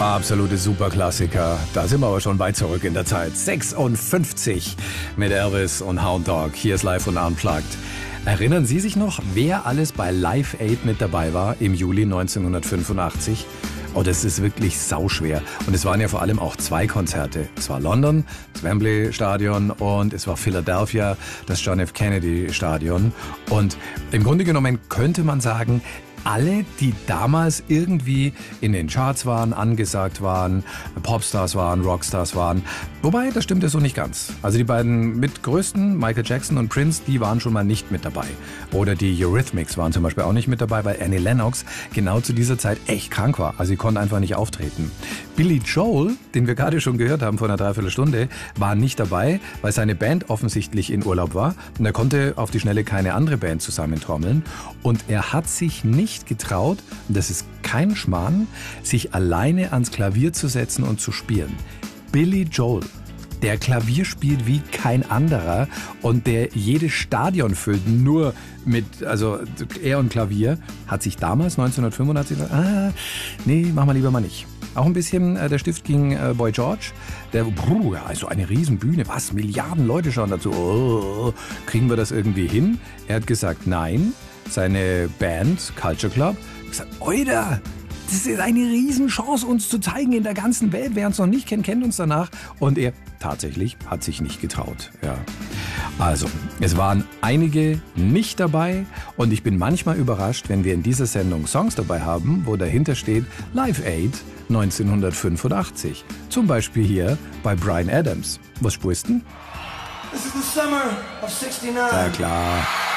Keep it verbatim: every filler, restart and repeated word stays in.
Absolute Superklassiker. Da sind wir aber schon weit zurück in der Zeit. sechsundfünfzig mit Elvis und Hound Dog. Hier ist Live und Unplugged. Erinnern Sie sich noch, wer alles bei Live Aid mit dabei war im Juli neunzehnhundertfünfundachtzig? Oh, das ist wirklich sauschwer. Und es waren ja vor allem auch zwei Konzerte. Es war London, das Wembley Stadion, und es war Philadelphia, das John F. Kennedy Stadion. Und im Grunde genommen könnte man sagen, alle, die damals irgendwie in den Charts waren, angesagt waren, Popstars waren, Rockstars waren. Wobei, das stimmt ja so nicht ganz. Also die beiden mitgrößten, Michael Jackson und Prince, die waren schon mal nicht mit dabei. Oder die Eurythmics waren zum Beispiel auch nicht mit dabei, weil Annie Lennox genau zu dieser Zeit echt krank war. Also sie konnte einfach nicht auftreten. Billy Joel, den wir gerade schon gehört haben vor einer Dreiviertelstunde, war nicht dabei, weil seine Band offensichtlich in Urlaub war. Und er konnte auf die Schnelle keine andere Band zusammentrommeln. Und er hat sich nicht getraut, und das ist kein Schmarrn, sich alleine ans Klavier zu setzen und zu spielen. Billy Joel, der Klavier spielt wie kein anderer und der jedes Stadion füllt, nur mit, also er und Klavier, hat sich damals neunzehnhundertfünfundachtzig gesagt, ah, nee, machen wir lieber mal nicht. Auch ein bisschen äh, der Stift gegen äh, Boy George, der, bruh, also eine Riesenbühne, was, Milliarden Leute schauen dazu, oh, kriegen wir das irgendwie hin? Er hat gesagt, nein. Seine Band, Culture Club, hat gesagt, Oida, das ist eine Riesenchance, uns zu zeigen in der ganzen Welt. Wer uns noch nicht kennt, kennt uns danach. Und er tatsächlich hat sich nicht getraut. Ja. Also, es waren einige nicht dabei. Und ich bin manchmal überrascht, wenn wir in dieser Sendung Songs dabei haben, wo dahinter steht Live Aid neunzehnhundertfünfundachtzig. Zum Beispiel hier bei Bryan Adams. Was spürst du? This is the summer of sixty-nine. Ja klar.